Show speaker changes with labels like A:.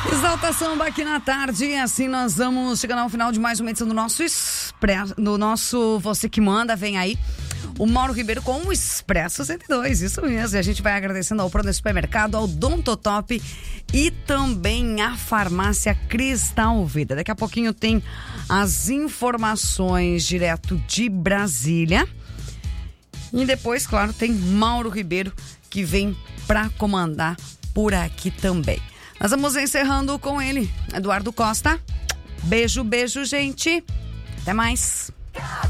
A: Exalta Samba aqui na tarde, e assim nós vamos chegando ao final de mais uma edição do nosso Expresso, do nosso Você Que Manda. Vem aí o Mauro Ribeiro com o Expresso 102, isso mesmo. E a gente vai agradecendo ao Pronto Supermercado, ao Odontotop e também à Farmácia Cristal Vida. Daqui a pouquinho tem as informações direto de Brasília. E depois, claro, tem Mauro Ribeiro que vem para comandar por aqui também. Nós vamos encerrando com ele, Eduardo Costa. Beijo, beijo, gente. Até mais.